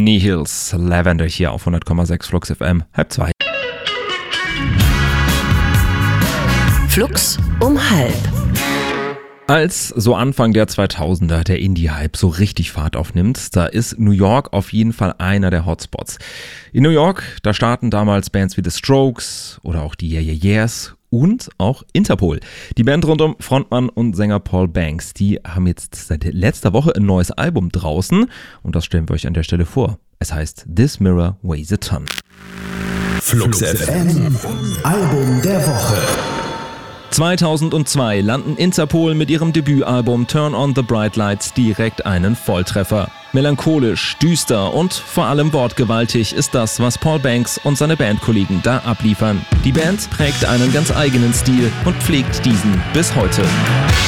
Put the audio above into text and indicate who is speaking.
Speaker 1: Benny Hills, Lavender hier auf 100,6 Flux FM, 1:30.
Speaker 2: Flux um 1:30.
Speaker 1: Als so Anfang der 2000er der Indie-Hype so richtig Fahrt aufnimmt, da ist New York auf jeden Fall einer der Hotspots. In New York, da starten damals Bands wie The Strokes oder auch die Yeah Yeah Yeahs und auch Interpol. Die Band rund um Frontmann und Sänger Paul Banks, die haben jetzt seit letzter Woche ein neues Album draußen und das stellen wir euch an der Stelle vor. Es heißt This Mirror Weighs a Ton.
Speaker 3: Flux FM, Album der Woche.
Speaker 1: 2002 landen Interpol mit ihrem Debütalbum Turn on the Bright Lights direkt einen Volltreffer. Melancholisch, düster und vor allem wortgewaltig ist das, was Paul Banks und seine Bandkollegen da abliefern. Die Band prägt einen ganz eigenen Stil und pflegt diesen bis heute.